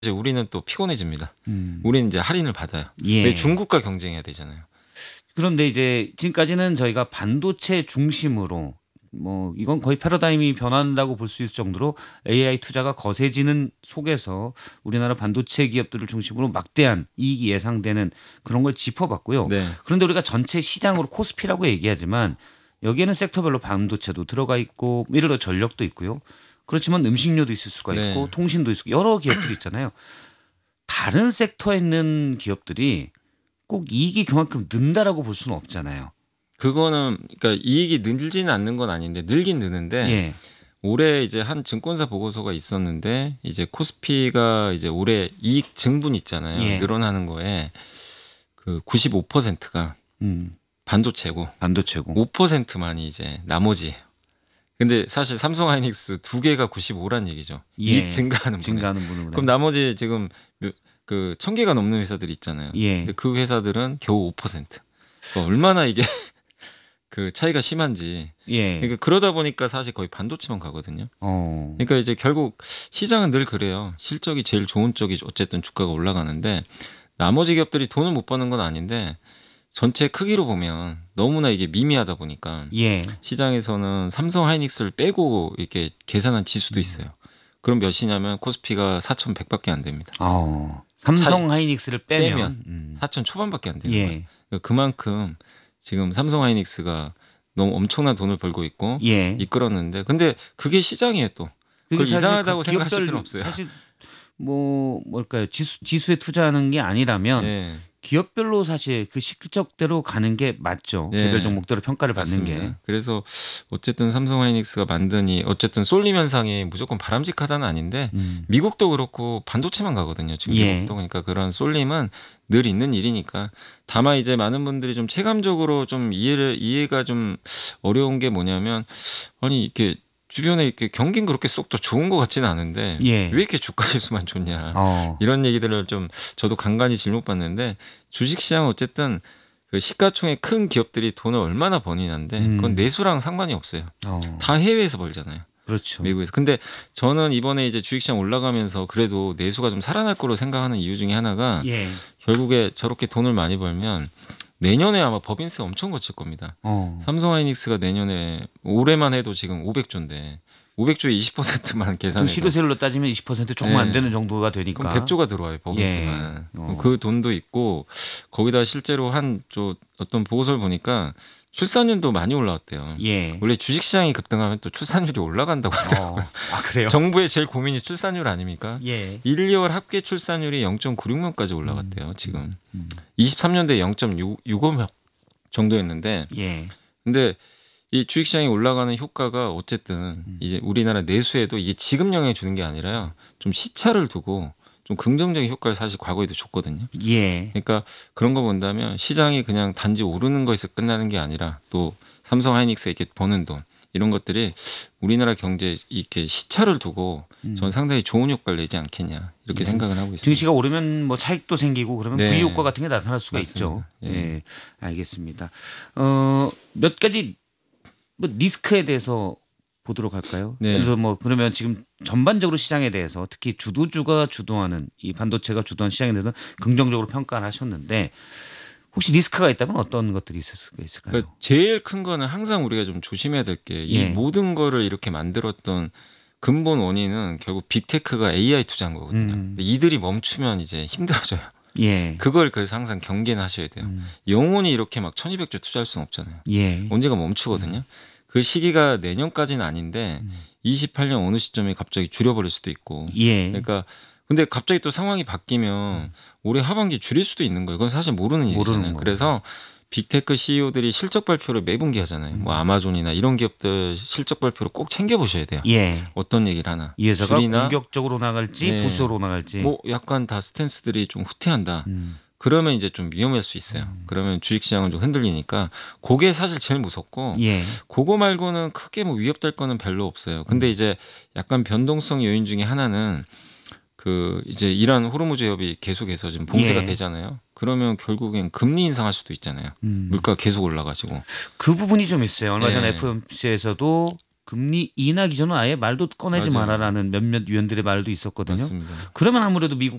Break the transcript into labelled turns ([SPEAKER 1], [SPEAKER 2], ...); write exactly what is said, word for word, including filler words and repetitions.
[SPEAKER 1] 이제 우리는 또 피곤해집니다.
[SPEAKER 2] 음.
[SPEAKER 1] 우리는 이제 할인을 받아요.
[SPEAKER 2] 예.
[SPEAKER 1] 왜 중국과 경쟁해야 되잖아요.
[SPEAKER 2] 그런데 이제 지금까지는 저희가 반도체 중심으로 뭐 이건 거의 패러다임이 변한다고 볼 수 있을 정도로 에이아이 투자가 거세지는 속에서 우리나라 반도체 기업들을 중심으로 막대한 이익이 예상되는 그런 걸 짚어봤고요.
[SPEAKER 1] 네.
[SPEAKER 2] 그런데 우리가 전체 시장으로 코스피라고 얘기하지만 여기에는 섹터별로 반도체도 들어가 있고 예를 들어 전력도 있고요. 그렇지만 음식료도 있을 수가 있고
[SPEAKER 1] 네.
[SPEAKER 2] 통신도 있고 여러 기업들이 있잖아요. 다른 섹터에 있는 기업들이 꼭 이익이 그만큼 는다라고 볼 수는 없잖아요.
[SPEAKER 1] 그거는 그러니까 이익이 늘지는 않는 건 아닌데 늘긴 느는데
[SPEAKER 2] 예.
[SPEAKER 1] 올해 이제 한 증권사 보고서가 있었는데 이제 코스피가 이제 올해 이익 증분 있잖아요.
[SPEAKER 2] 예.
[SPEAKER 1] 늘어나는 거에 그 구십오 퍼센트가
[SPEAKER 2] 음.
[SPEAKER 1] 반도체고
[SPEAKER 2] 반도체고.
[SPEAKER 1] 오 퍼센트만이 이제 나머지예요. 근데 사실 삼성하이닉스 두 개가 구십오란 얘기죠.
[SPEAKER 2] 예.
[SPEAKER 1] 이익 증가하는 분야.
[SPEAKER 2] 증가하는 분으로.
[SPEAKER 1] 그럼 나머지 지금 그 천 개가 넘는 회사들이 있잖아요.
[SPEAKER 2] 예.
[SPEAKER 1] 근데 그 회사들은 겨우 오 퍼센트. 그러니까 얼마나 이게 그 차이가 심한지.
[SPEAKER 2] 예.
[SPEAKER 1] 그러니까 그러다 보니까 사실 거의 반도체만 가거든요.
[SPEAKER 2] 어.
[SPEAKER 1] 그러니까 이제 결국 시장은 늘 그래요. 실적이 제일 좋은 쪽이 어쨌든 주가가 올라가는데 나머지 기업들이 돈을 못 버는 건 아닌데 전체 크기로 보면 너무나 이게 미미하다 보니까
[SPEAKER 2] 예.
[SPEAKER 1] 시장에서는 삼성 하이닉스를 빼고 이렇게 계산한 지수도 있어요. 그럼 몇이냐면 코스피가 사천백밖에 안 됩니다.
[SPEAKER 2] 어. 삼성 하이닉스를 빼면,
[SPEAKER 1] 빼면
[SPEAKER 2] 음.
[SPEAKER 1] 사천 초반밖에 안 되는
[SPEAKER 2] 예.
[SPEAKER 1] 거예요. 그러니까 그만큼 지금 삼성 하이닉스가 너무 엄청난 돈을 벌고 있고
[SPEAKER 2] 예.
[SPEAKER 1] 이끌었는데 근데 그게 시장이에요 또. 그걸
[SPEAKER 2] 사실
[SPEAKER 1] 이상하다고
[SPEAKER 2] 그
[SPEAKER 1] 생각하실
[SPEAKER 2] 기업별
[SPEAKER 1] 필요는 없어요.
[SPEAKER 2] 사실 뭐 뭘까요? 지수 지수에 투자하는 게 아니라면
[SPEAKER 1] 네.
[SPEAKER 2] 기업별로 사실 그 실적대로 가는 게 맞죠.
[SPEAKER 1] 네.
[SPEAKER 2] 개별 종목대로 평가를 받는
[SPEAKER 1] 맞습니다.
[SPEAKER 2] 게.
[SPEAKER 1] 그래서 어쨌든 삼성하이닉스가 만드니 어쨌든 쏠림 현상이 무조건 바람직하다는 아닌데
[SPEAKER 2] 음.
[SPEAKER 1] 미국도 그렇고 반도체만 가거든요. 지금
[SPEAKER 2] 예.
[SPEAKER 1] 미국도 그러니까 그런 쏠림은 늘 있는 일이니까 다만 이제 많은 분들이 좀 체감적으로 좀 이해를 이해가 좀 어려운 게 뭐냐면 아니 이렇게 주변에 이렇게 경기는 그렇게 쏙 더 좋은 것 같지는 않은데
[SPEAKER 2] 예.
[SPEAKER 1] 왜 이렇게 주가 지수만 좋냐
[SPEAKER 2] 어.
[SPEAKER 1] 이런 얘기들을 좀 저도 간간히 질문받는데 주식시장은 어쨌든 그 시가총액 큰 기업들이 돈을 얼마나 버느냐인데 그건
[SPEAKER 2] 음.
[SPEAKER 1] 내수랑 상관이 없어요.
[SPEAKER 2] 어.
[SPEAKER 1] 다 해외에서 벌잖아요.
[SPEAKER 2] 그렇죠.
[SPEAKER 1] 미국에서. 근데 저는 이번에 이제 주식시장 올라가면서 그래도 내수가 좀 살아날 거로 생각하는 이유 중에 하나가
[SPEAKER 2] 예.
[SPEAKER 1] 결국에 저렇게 돈을 많이 벌면 내년에 아마 법인세 엄청 거칠 겁니다.
[SPEAKER 2] 어.
[SPEAKER 1] 삼성하이닉스가 내년에 올해만 해도 지금 오백조인데 오백조에 이십 퍼센트만
[SPEAKER 2] 좀
[SPEAKER 1] 계산해서
[SPEAKER 2] 실효세율로 따지면 이십 퍼센트 조금 안
[SPEAKER 1] 네.
[SPEAKER 2] 되는 정도가 되니까.
[SPEAKER 1] 그럼 백조가 들어와요 법인세만.
[SPEAKER 2] 예. 어.
[SPEAKER 1] 그 돈도 있고 거기다 실제로 한 저 어떤 보고서를 보니까 출산율도 많이 올라왔대요.
[SPEAKER 2] 예.
[SPEAKER 1] 원래 주식시장이 급등하면 또 출산율이 올라간다고 하더라고요.
[SPEAKER 2] 어. 아 그래요?
[SPEAKER 1] 정부의 제일 고민이 출산율 아닙니까?
[SPEAKER 2] 예.
[SPEAKER 1] 일, 이월 합계 출산율이 영 점 구육 명까지 올라갔대요. 지금
[SPEAKER 2] 음.
[SPEAKER 1] 이십삼 년도에 영 점 육오 명 정도였는데
[SPEAKER 2] 예.
[SPEAKER 1] 근데 이 주식시장이 올라가는 효과가 어쨌든 이제 우리나라 내수에도 이게 지급 영향을 주는 게 아니라요. 좀 시차를 두고 좀 긍정적인 효과를 사실 과거에도 줬거든요.
[SPEAKER 2] 예.
[SPEAKER 1] 그러니까 그런 거 본다면 시장이 그냥 단지 오르는 거에서 끝나는 게 아니라 또 삼성 하이닉스 이렇게 버는 돈 이런 것들이 우리나라 경제에 이렇게 시차를 두고 전 상당히 좋은 효과를 내지 않겠냐 이렇게 생각을 하고 있습니다.
[SPEAKER 2] 증시가 오르면 뭐 차익도 생기고 그러면
[SPEAKER 1] 네.
[SPEAKER 2] 부의 효과 같은 게 나타날 수가
[SPEAKER 1] 맞습니다.
[SPEAKER 2] 있죠.
[SPEAKER 1] 예.
[SPEAKER 2] 예. 알겠습니다. 어, 몇 가지 뭐 리스크에 대해서 보도록 할까요?
[SPEAKER 1] 네.
[SPEAKER 2] 그래서 뭐 그러면 지금 전반적으로 시장에 대해서 특히 주도주가 주도하는 이 반도체가 주도한 시장에 대해서 긍정적으로 평가를 하셨는데 혹시 리스크가 있다면 어떤 것들이 있을 수가 있을까요?
[SPEAKER 1] 그러니까 제일 큰 거는 항상 우리가 좀 조심해야 될 게 이
[SPEAKER 2] 예.
[SPEAKER 1] 모든 거를 이렇게 만들었던 근본 원인은 결국 빅테크가 에이아이 투자한 거거든요.
[SPEAKER 2] 음.
[SPEAKER 1] 근데 이들이 멈추면 이제 힘들어져요.
[SPEAKER 2] 예.
[SPEAKER 1] 그걸 그래서 항상 경계는 하셔야 돼요.
[SPEAKER 2] 음.
[SPEAKER 1] 영원히 이렇게 막 천이백조 투자할 수는 없잖아요.
[SPEAKER 2] 예.
[SPEAKER 1] 언제가 멈추거든요. 그 시기가 내년까지는 아닌데
[SPEAKER 2] 음.
[SPEAKER 1] 이십팔 년 어느 시점에 갑자기 줄여버릴 수도 있고.
[SPEAKER 2] 예.
[SPEAKER 1] 그러니까 근데 갑자기 또 상황이 바뀌면 올해 하반기 줄일 수도 있는 거예요. 그건 사실 모르는
[SPEAKER 2] 모르는
[SPEAKER 1] 일이잖아요.
[SPEAKER 2] 거고.
[SPEAKER 1] 그래서 빅테크 씨이오들이 실적 발표를 매분기 하잖아요. 뭐 아마존이나 이런 기업들 실적 발표를 꼭 챙겨 보셔야 돼요.
[SPEAKER 2] 예.
[SPEAKER 1] 어떤 얘기를 하나.
[SPEAKER 2] 이 회사가
[SPEAKER 1] 줄이나
[SPEAKER 2] 공격적으로 나갈지
[SPEAKER 1] 네.
[SPEAKER 2] 보수적으로 나갈지.
[SPEAKER 1] 뭐 약간 다 스탠스들이 좀 후퇴한다.
[SPEAKER 2] 음.
[SPEAKER 1] 그러면 이제 좀 위험할 수 있어요. 그러면 주식시장은 좀 흔들리니까 그게 사실 제일 무섭고
[SPEAKER 2] 예.
[SPEAKER 1] 그거 말고는 크게 뭐 위협될 거는 별로 없어요. 근데
[SPEAKER 2] 음.
[SPEAKER 1] 이제 약간 변동성 요인 중에 하나는 그 이제 이란 호르무즈 협이 계속해서 지금 봉쇄가
[SPEAKER 2] 예.
[SPEAKER 1] 되잖아요. 그러면 결국엔 금리 인상할 수도 있잖아요.
[SPEAKER 2] 음.
[SPEAKER 1] 물가 계속 올라가지고.
[SPEAKER 2] 그 부분이 좀 있어요. 얼마 전에
[SPEAKER 1] 예.
[SPEAKER 2] 에프오엠씨에서도 금리 인하 기조는 아예 말도 꺼내지
[SPEAKER 1] 맞아요.
[SPEAKER 2] 마라라는 몇몇 위원들의 말도 있었거든요.
[SPEAKER 1] 맞습니다.
[SPEAKER 2] 그러면 아무래도 미국